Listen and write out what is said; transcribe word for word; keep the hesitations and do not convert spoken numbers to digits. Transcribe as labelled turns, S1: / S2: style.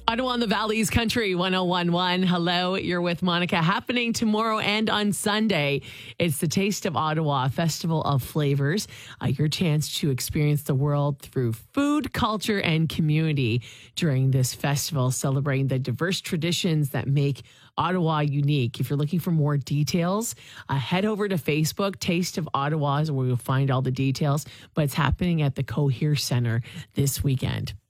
S1: Ottawa on the Valley's Country one oh one one. Hello, you're with Monica. Happening tomorrow and on Sunday, it's the Taste of Ottawa Festival of Flavors. Uh, your chance to experience the world through food, culture, and community during this festival, celebrating the diverse traditions that make Ottawa unique. If you're looking for more details, uh, head over to Facebook. Taste of Ottawa is where you'll find all the details. But it's happening at the Cohere Center this weekend.